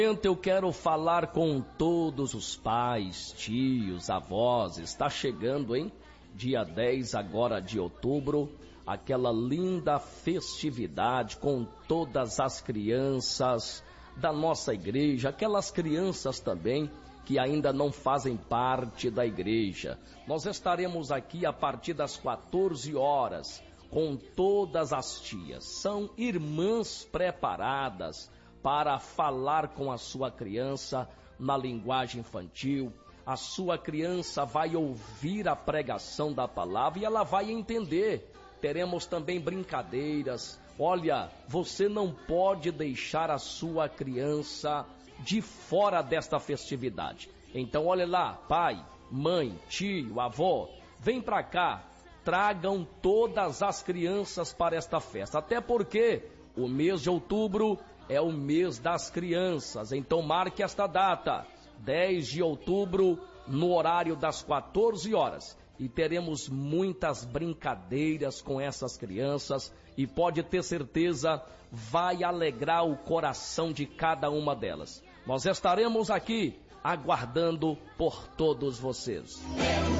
Eu quero falar com todos os pais, tios, avós. Está chegando, hein? Dia 10 agora de outubro, aquela linda festividade com todas as crianças da nossa igreja, aquelas crianças também que ainda não fazem parte da igreja. Nós estaremos aqui a partir das 14 horas com todas as tias. São irmãs preparadas para falar com a sua criança na linguagem infantil. A sua criança vai ouvir a pregação da palavra e ela vai entender. Teremos também brincadeiras. Olha, você não pode deixar a sua criança de fora desta festividade. Então, olha lá, pai, mãe, tio, avó, vem para cá, tragam todas as crianças para esta festa. Até porque o mês de outubro é o mês das crianças. Então, marque esta data, 10 de outubro, no horário das 14 horas. E teremos muitas brincadeiras com essas crianças e pode ter certeza, vai alegrar o coração de cada uma delas. Nós estaremos aqui aguardando por todos vocês.